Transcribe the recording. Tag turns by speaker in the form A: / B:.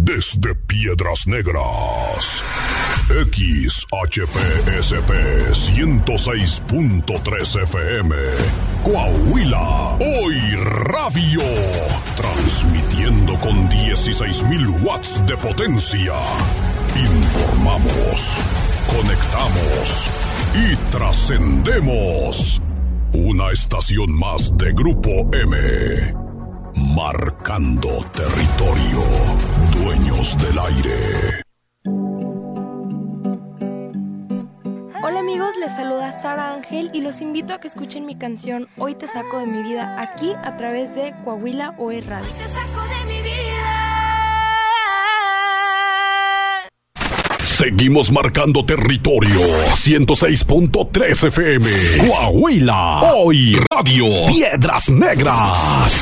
A: desde Piedras Negras. XHPSP 106.3 FM, Coahuila, Hoy Radio, transmitiendo con 16,000 watts de potencia. Informamos, conectamos y trascendemos. Una estación más de Grupo M, marcando territorio, dueños del aire.
B: Hola amigos, les saluda Sara Ángel y los invito a que escuchen mi canción Hoy te saco de mi vida, aquí a través de Coahuila Hoy Radio. Hoy te saco de mi vida.
A: Seguimos marcando territorio. 106.3 FM, Coahuila Hoy Radio, Piedras Negras.